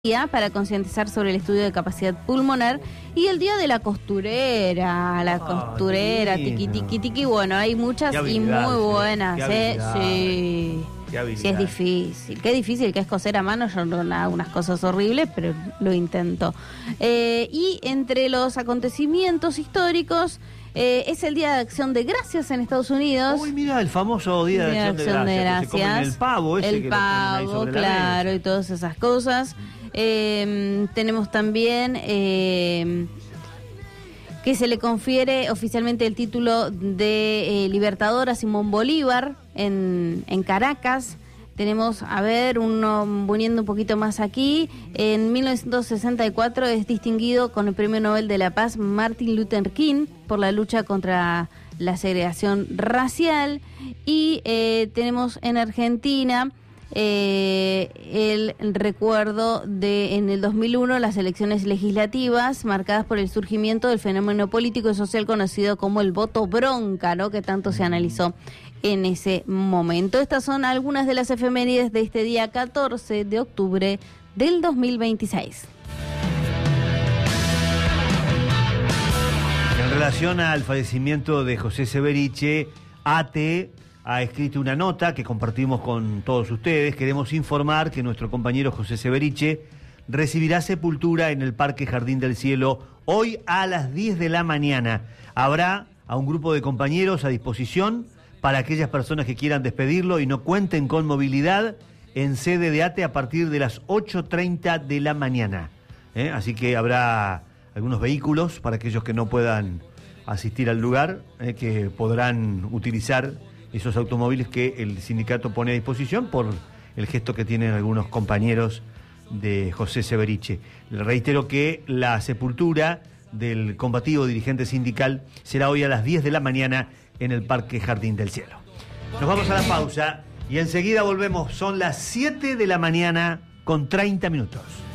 para concientizar sobre el estudio de capacidad pulmonar y el día de la costurera, tiqui tiqui tiqui, bueno, hay muchas y muy buenas, sí, es difícil, qué difícil que es coser a mano, yo no hago unas cosas horribles, pero lo intento. Y entre los acontecimientos históricos, es el Día de Acción de Gracias en Estados Unidos. Uy, mira, el famoso Día de Acción de Gracias. Se comen el pavo ese. El pavo, claro, y todas esas cosas. Tenemos también que se le confiere oficialmente el título de Libertador a Simón Bolívar en Caracas. Tenemos, poniendo un poquito más aquí, en 1964 es distinguido con el Premio Nobel de la Paz Martin Luther King por la lucha contra la segregación racial. Y tenemos en Argentina el recuerdo de en el 2001 las elecciones legislativas marcadas por el surgimiento del fenómeno político y social conocido como el voto bronca, ¿no?, que tanto se analizó en ese momento. Estas son algunas de las efemérides de este día 14 de octubre del 2026. En relación al fallecimiento de José Severiche, ATE ha escrito una nota que compartimos con todos ustedes. Queremos informar que nuestro compañero José Severiche recibirá sepultura en el Parque Jardín del Cielo hoy a las 10 de la mañana. Habrá a un grupo de compañeros a disposición para aquellas personas que quieran despedirlo y no cuenten con movilidad en sede de ATE a partir de las 8:30 de la mañana. Así que habrá algunos vehículos para aquellos que no puedan asistir al lugar, que podrán utilizar esos automóviles que el sindicato pone a disposición por el gesto que tienen algunos compañeros de José Severiche. Le reitero que la sepultura del combativo dirigente sindical será hoy a las 10 de la mañana en el Parque Jardín del Cielo. Nos vamos a la pausa y enseguida volvemos. Son las 7 de la mañana con 30 minutos.